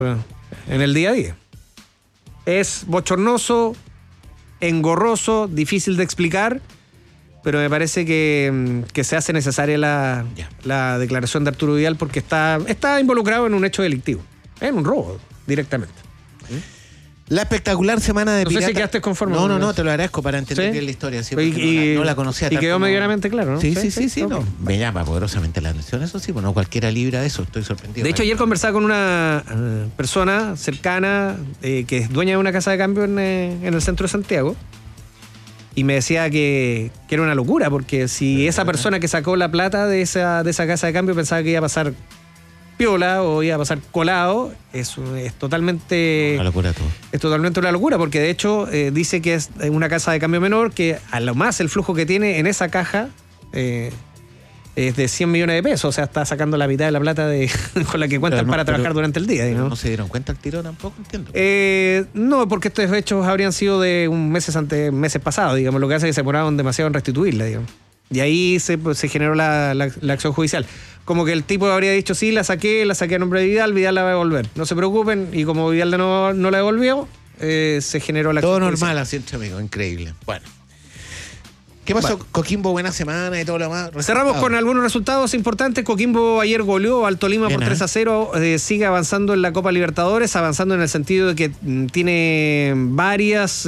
en el día a día. Es bochornoso, engorroso, difícil de explicar, pero me parece que se hace necesaria la declaración de Arturo Vidal porque está involucrado en un hecho delictivo, en un robo directamente. La espectacular semana de Pirata. No sé si quedaste conforme. No, te lo agradezco para entender bien la historia. ¿Sí? No la conocía. Y quedó medianamente claro, ¿no? Sí. No. Me llama poderosamente la atención, eso sí, no cualquiera libra de eso, estoy sorprendido. De hecho, ayer conversaba con una persona cercana que es dueña de una casa de cambio en el centro de Santiago y me decía que era una locura, porque si esa persona que sacó la plata de esa casa de cambio pensaba que iba a pasar piola o iba a pasar colado, es totalmente una locura todo. Es totalmente una locura, porque de hecho dice que es una casa de cambio menor, que a lo más el flujo que tiene en esa caja es de 100 millones de pesos, o sea, está sacando la mitad de la plata con la que cuentan para trabajar durante el día. ¿No se dieron cuenta al tiro tampoco? Entiendo. No, porque estos hechos habrían sido de meses pasados, digamos, lo que hace es que se demoraron demasiado en restituirla, digamos. Y ahí se generó la acción judicial. Como que el tipo habría dicho, sí, la saqué a nombre de Vidal la va a devolver. No se preocupen, y como Vidal no la devolvió, se generó la acción todo judicial. Normal, así entre amigos, increíble. Bueno. ¿Qué pasó? Bueno. Coquimbo, buena semana y todo lo demás. Cerramos con algunos resultados importantes. Coquimbo ayer goleó al Tolima por 3-0. Sigue avanzando en la Copa Libertadores, avanzando en el sentido de que tiene varios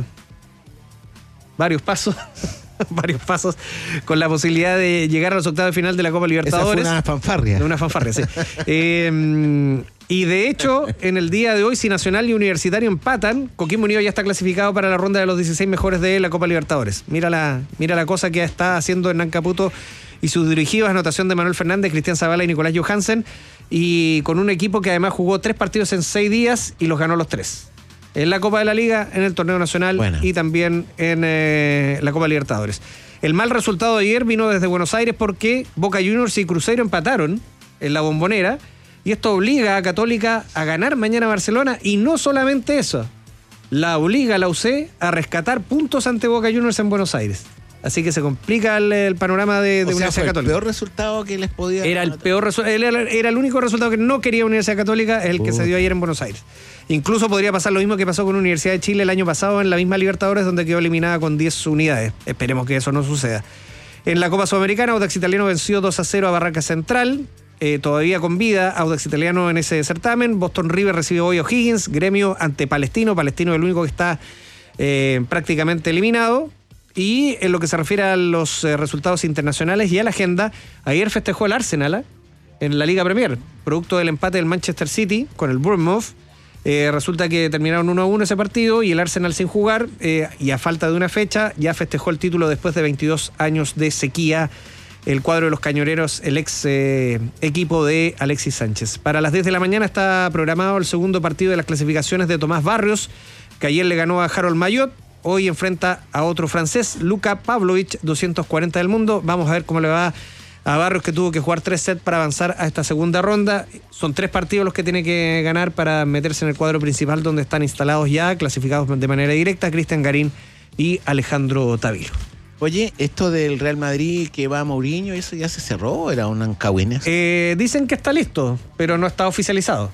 pasos. Varios pasos con la posibilidad de llegar a los octavos de final de la Copa Libertadores. Esa fue una fanfarria, sí. Y de hecho, en el día de hoy, si Nacional y Universitario empatan, Coquimbo Unido ya está clasificado para la ronda de los 16 mejores de la Copa Libertadores. Mira la cosa que está haciendo Hernán Caputo y sus dirigidos, anotación de Manuel Fernández, Cristian Zavala y Nicolás Johansen, y con un equipo que además jugó 3 partidos en 6 días y los ganó los 3. En la Copa de la Liga, en el Torneo Nacional y también en la Copa Libertadores. El mal resultado de ayer vino desde Buenos Aires porque Boca Juniors y Cruzeiro empataron en la Bombonera, y esto obliga a Católica a ganar mañana a Barcelona, y no solamente eso, la obliga a la UC a rescatar puntos ante Boca Juniors en Buenos Aires. Así que se complica el panorama de Universidad Católica. El peor resultado que les podía... Era el único resultado que no quería Universidad Católica, es el que se dio ayer en Buenos Aires. Incluso podría pasar lo mismo que pasó con Universidad de Chile el año pasado en la misma Libertadores, donde quedó eliminada con 10 unidades. Esperemos que eso no suceda. En la Copa Sudamericana, Audax Italiano venció 2-0 a Barranca Central. Todavía con vida Audax Italiano en ese certamen. Boston River recibe hoy a O'Higgins. Gremio ante Palestino. Palestino es el único que está prácticamente eliminado. Y en lo que se refiere a los resultados internacionales y a la agenda, ayer festejó el Arsenal en la Liga Premier, producto del empate del Manchester City con el Bournemouth. Resulta que terminaron 1-1 ese partido, y el Arsenal, sin jugar y a falta de una fecha, ya festejó el título después de 22 años de sequía. El cuadro de los cañoneros, el ex equipo de Alexis Sánchez. Para las 10 de la mañana está programado el segundo partido de las clasificaciones de Tomás Barrios, que ayer le ganó a Harold Mayot. Hoy enfrenta a otro francés, Luka Pavlovich, 240 del mundo. Vamos a ver cómo le va a Barrios, que tuvo que jugar 3 sets para avanzar a esta segunda ronda. Son 3 partidos los que tiene que ganar para meterse en el cuadro principal, donde están instalados ya, clasificados de manera directa, Cristian Garín y Alejandro Tavilo. Oye, esto del Real Madrid que va a Mourinho, ¿eso ya se cerró? ¿Era un encagüines? Dicen que está listo, pero no está oficializado.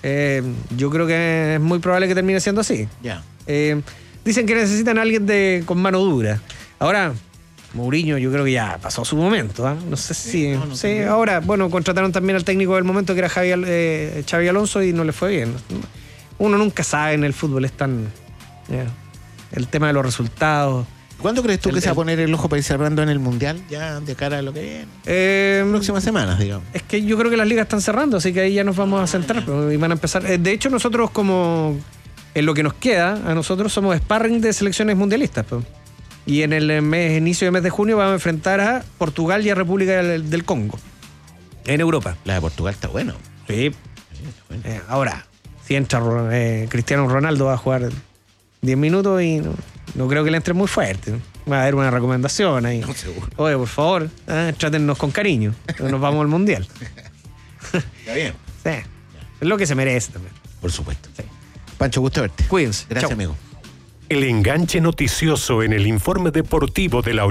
Yo creo que es muy probable que termine siendo así. Ya. Dicen que necesitan a alguien con mano dura. Ahora, Mourinho yo creo que ya pasó su momento, ¿eh? No sé si... Sí, ahora, bueno, contrataron también al técnico del momento, que era Xavi Alonso, y no le fue bien. Uno nunca sabe en el fútbol, es tan... el tema de los resultados. ¿Cuándo crees tú que se va a poner el ojo para ir cerrando en el Mundial? Ya de cara a lo que viene. Próximas semanas, digamos. Es que yo creo que las ligas están cerrando, así que ahí ya nos vamos a centrar, y van a empezar. De hecho, nosotros, como en lo que nos queda, a nosotros somos sparring de selecciones mundialistas, pues. Y en el inicio del mes de junio vamos a enfrentar a Portugal y a República del Congo, en Europa. La de Portugal está bueno. Sí. Está bueno. Ahora, si entra Cristiano Ronaldo, va a jugar 10 minutos y no creo que le entre muy fuerte. Va a haber una recomendación ahí. No, seguro. Oye, por favor, trátennos con cariño. Nos vamos al Mundial. Está bien. Sí. Es lo que se merece también. Por supuesto. Sí. Pancho, gusto verte. Cuídense. Gracias, Chau. amigo. El enganche noticioso en el informe deportivo de la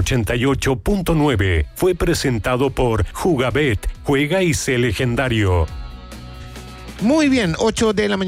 88.9 fue presentado por Jugabet. Juega y sé legendario. Muy bien, 8 de la mañana.